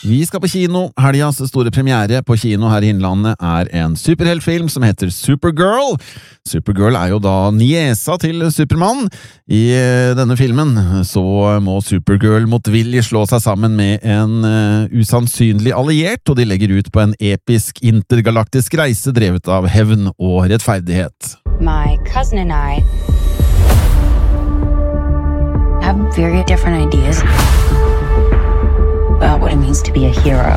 Vi skal på kino. Helgas store premiere på kino her i Innlandet en superheltfilm som heter Supergirl. Supergirl jo da niesa til Superman. I denne filmen så må Supergirl motvillig slå seg sammen med en usannsynlig alliert, og de legger ut på en episk intergalaktisk reise drevet av hevn og rettferdighet. My cousin and I have very different ideas about what it means to be a hero.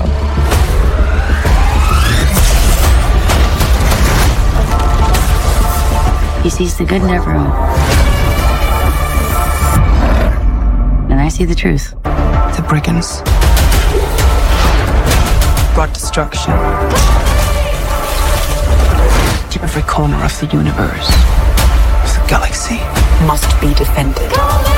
He sees the good in everyone. And I see the truth. The brigands brought destruction to every corner of the universe. The galaxy must be defended.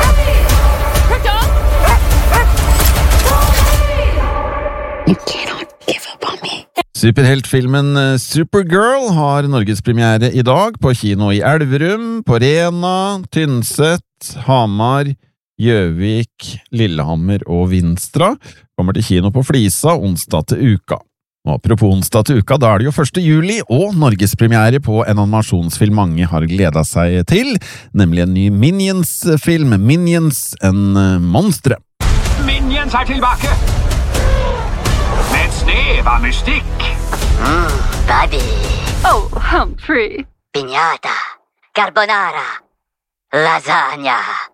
You cannot give up on me. Superheltfilmen Supergirl har norgespremiere i dag på kino i Elverum, på Rena, Tynset, Hamar, Gjøvik, Lillehammer og Vinstra. Kommer til kino på Flisa onsdag til uka. Og apropos onsdag til uka, da det jo 1. juli, og norgespremiere på en animasjonsfilm mange har gledet seg til, nemlig en ny Minions-film, Minions, en monstre. Minions tilbake! Med et snev av mystikk. Baby. Oh, Humphrey. Piñata. Carbonara. Lasagna.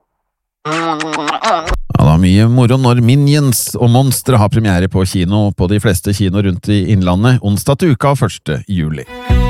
Ja, det mye moro når Minions og Monstre har premiere på kino på de fleste kino rundt i Innlandet onsdag til uka 1. juli.